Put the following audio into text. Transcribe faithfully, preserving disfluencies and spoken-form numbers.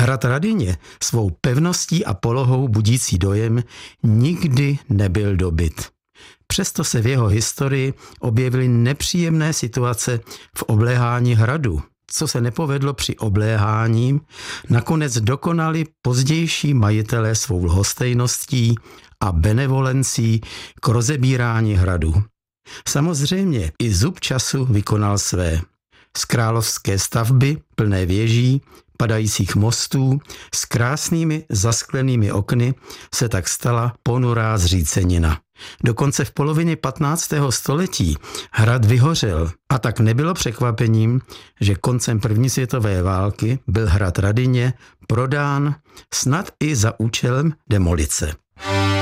Hrad Radyně svou pevností a polohou budící dojem nikdy nebyl dobyt. Přesto se v jeho historii objevily nepříjemné situace v obléhání hradu. Co se nepovedlo při obléhání, nakonec dokonali pozdější majitelé svou lhostejností a benevolencí k rozebírání hradu. Samozřejmě i zub času vykonal své. Z královské stavby plné věží, padajících mostů, s krásnými zasklenými okny se tak stala ponurá zřícenina. Dokonce v polovině patnáctého století hrad vyhořel a tak nebylo překvapením, že koncem první světové války byl hrad Radyně prodán snad i za účelem demolice.